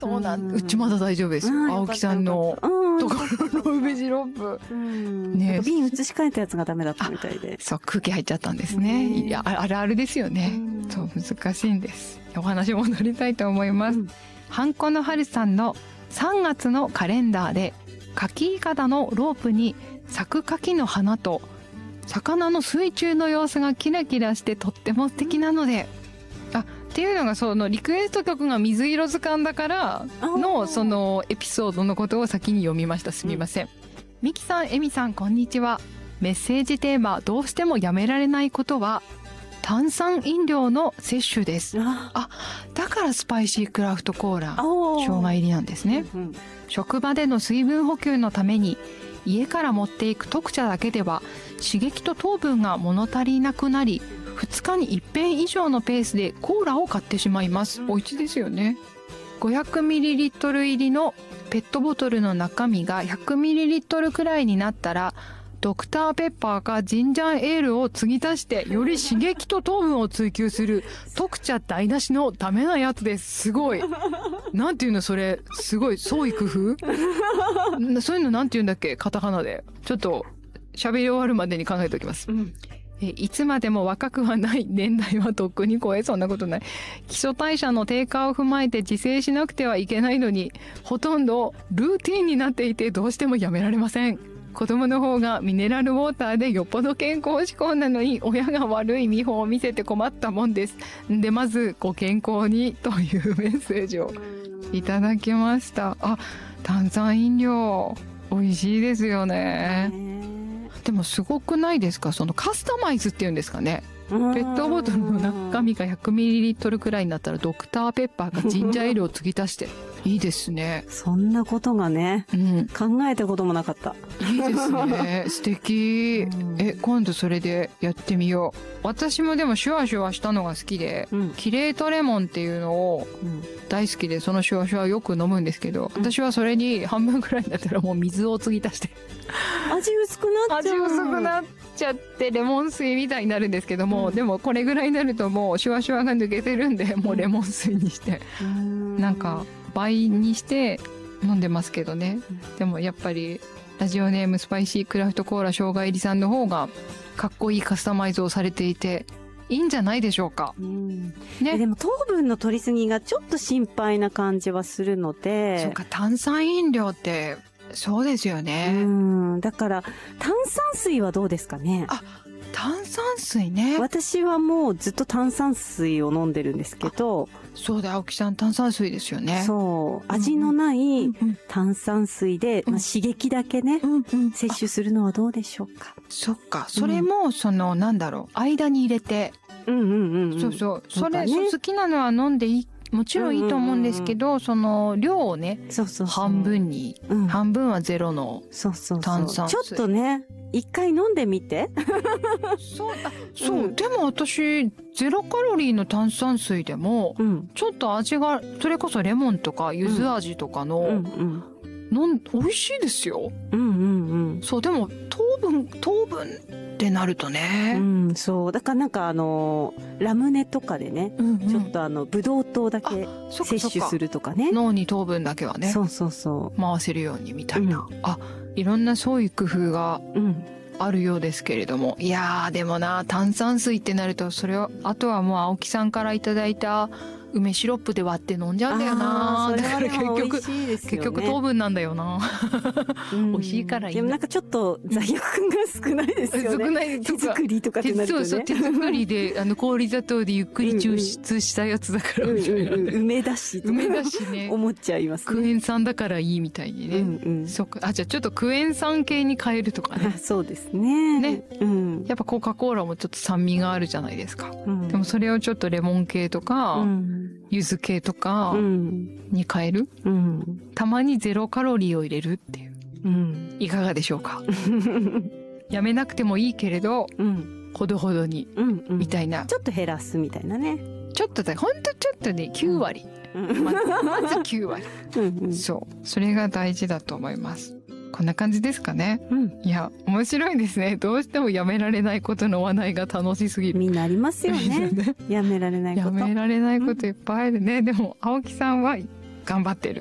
そうなんうちまだ大丈夫ですよ。青木さんのところの梅シロップ。 ね、瓶移し替えたやつがダメだったみたいで。 そう、空気入っちゃったんですね。いや、あるあるですよね。そう、難しいんです。お話戻りたいと思います。ハンコの春さんの3月のカレンダーで、柿いかだのロープに咲く柿の花と、魚の水中の様子がキラキラしてとっても素敵なので、っていうのがそのリクエスト曲が水色図鑑だからのそのエピソードのことを先に読みました。すみません。ミキさん、エミさん、こんにちは。メッセージテーマ、どうしてもやめられないことは、炭酸飲料の摂取です。だからスパイシークラフトコーラ、生姜入りなんですね。職場での水分補給のために、家から持っていく特茶だけでは、刺激と糖分が物足りなくなり、2日に一遍以上のペースでコーラを買ってしまいます。美味しいですよね。500ml 入りのペットボトルの中身が 100ml くらいになったら、ドクターペッパーかジンジャーエールを継ぎ足して、より刺激と糖分を追求する特茶台無しのダメなやつです。すごい。なんていうのそれ、すごい創意工夫そういうのなんていうんだっけ、カタカナで。ちょっと喋り終わるまでに考えておきます。いつまでも若くはない年代はとっくに超え、そんなことない。基礎代謝の低下を踏まえて自制しなくてはいけないのに、ほとんどルーティンになっていてどうしてもやめられません。子供の方がミネラルウォーターでよっぽど健康志向なのに、親が悪い見本を見せて困ったもんです。で、まずご健康にというメッセージをいただきました。炭酸飲料、美味しいですよね。でもすごくないですか？そのカスタマイズっていうんですかね。ペットボトルの中身が 100ml くらいになったらドクターペッパーかジンジャーエールを継ぎ足して。いいですね。 そんなことがね、考えたこともなかった。 いいですね。素敵。今度それでやってみよう。私もでもシュワシュワしたのが好きで、キレートレモンっていうのを大好きで、そのシュワシュワよく飲むんですけど、私はそれに半分くらいになったらもう水を継ぎ足して。 味薄くなっちゃう。 味薄くなっちゃってレモン水みたいになるんですけども、でもこれぐらいになるともうシュワシュワが抜けてるんで、もうレモン水にして。なんか、倍にして飲んでますけどね。でもやっぱりラジオネームスパイシークラフトコーラ生姜入りさんの方がかっこいいカスタマイズをされていていいんじゃないでしょうか。 ね、でも糖分の取りすぎがちょっと心配な感じはするので。 そうか、炭酸飲料ってそうですよね。 だから炭酸水はどうですかね。 炭酸水ね。 私はもうずっと炭酸水を飲んでるんですけど。 そうだ、青木さん炭酸水ですよね。 そう。味のない炭酸水で、刺激だけね、摂取するのはどうでしょうか。 そっか。それも、なんだろう、間に入れて。そうそう。それ、好きなのは飲んでいい。もちろんいいと思うんですけど、その量をね、半分に、半分はゼロの炭酸水。 ちょっとね、一回飲んでみて。 そう、でも私、ゼロカロリーの炭酸水でも、ちょっと味が、それこそレモンとか柚子味とかの、美味しいですよ。そう、でも糖分ってなるとね。 そう。だからなんかラムネとかでね、ちょっとブドウ糖だけ摂取するとかね。 脳に糖分だけはね。 そう。 回せるようにみたいな。いろんなそういう工夫があるようですけれども。いやー、でもな、炭酸水ってなると、それを、あとはもう青木さんからいただいた、梅シロップで割って飲んじゃうんだよな。 だから結局糖分なんだよな。美味しいからいい。 でもなんかちょっと罪悪感が少ないですよね。 少ない手作りとかってなるとね。 そう、手作りで、氷砂糖でゆっくり抽出したやつだから、 梅だしとか。 梅だしね。 思っちゃいますね。 クエン酸だからいいみたいにね。そっか。じゃあちょっとクエン酸系に変えるとかね。 そうですね。 ね。やっぱコカ・コーラもちょっと酸味があるじゃないですか。でもそれをちょっとレモン系とか、柚子系とかに変える、たまにゼロカロリーを入れるっていう。いかがでしょうか。やめなくてもいいけれど、ほどほどに、みたいな。 ちょっと減らすみたいなね。 ちょっとほんとちょっとね、9割。まず9割。そう。それが大事だと思います。こんな感じですかね。いや、面白いですね。どうしてもやめられないことの話題が楽しすぎる。 みんなありますよね。やめられないこと。 やめられないこといっぱいあるね。でも、青木さんは、 頑張ってる